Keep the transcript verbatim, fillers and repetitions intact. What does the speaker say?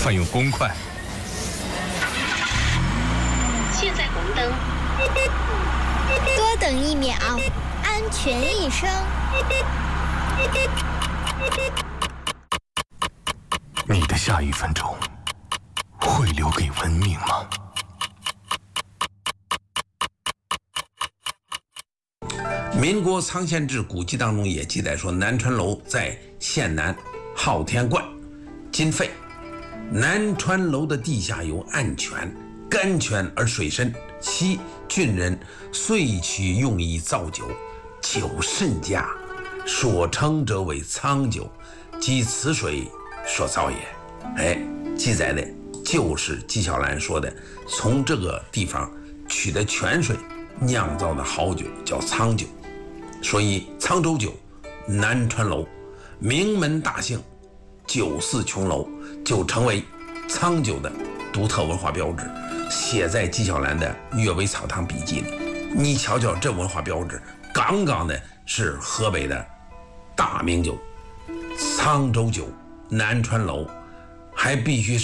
泛用公筷。 现在红灯， 多等一秒，安全一生。 你的下一分钟会留给文明吗？ 民国苍县志古籍当中也记载说，南川楼在县南昊天观，今废。南川楼的地下有暗泉，甘泉而水深，昔郡人遂取用以造酒，酒甚佳，所称者为苍酒，即此水所造也。哎，记载的就是纪晓岚说的，从这个地方取的泉水酿造的好酒叫苍酒。所以沧州酒、南川楼、名门大姓、酒肆琼楼就成为沧酒的独特文化标志，写在纪晓岚的《阅微草堂笔记》里。你瞧瞧这文化标志，杠杠的是河北的大名酒，沧州酒、南川楼，还必须是